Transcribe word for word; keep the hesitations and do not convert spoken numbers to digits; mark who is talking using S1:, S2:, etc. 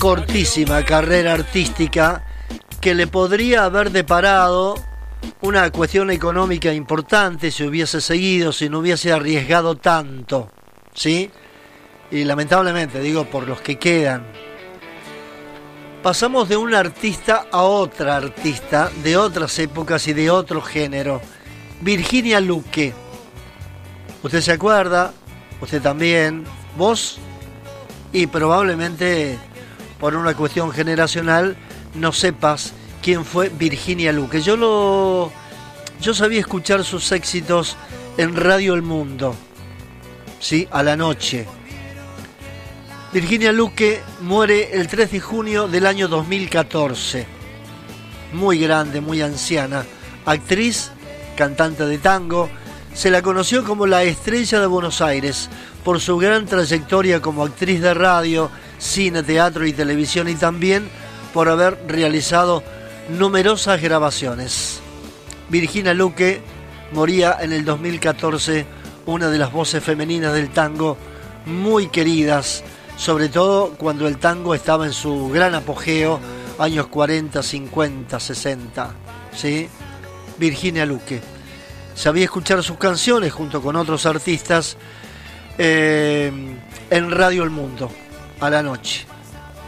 S1: cortísima carrera artística que le podría haber deparado una cuestión económica importante si hubiese seguido, si no hubiese arriesgado tanto, ¿sí? Y lamentablemente, digo, por los que quedan. Pasamos de un artista a otra artista, de otras épocas y de otro género. Virginia Luque. ¿Usted se acuerda? Usted también. ¿Vos? Y probablemente, por una cuestión generacional, no sepas quién fue Virginia Luque. Yo lo, yo sabía escuchar sus éxitos en Radio El Mundo, ¿sí? A la noche. Virginia Luque muere el tres de junio del año dos mil catorce. Muy grande, muy anciana. Actriz, cantante de tango. Se la conoció como la estrella de Buenos Aires por su gran trayectoria como actriz de radio, cine, teatro y televisión, y también por haber realizado numerosas grabaciones. Virginia Luque moría en el dos mil catorce, una de las voces femeninas del tango muy queridas, sobre todo cuando el tango estaba en su gran apogeo, años cuarenta, cincuenta, sesenta, ¿sí? Virginia Luque. Sabía escuchar sus canciones junto con otros artistas eh, en Radio El Mundo, a la noche.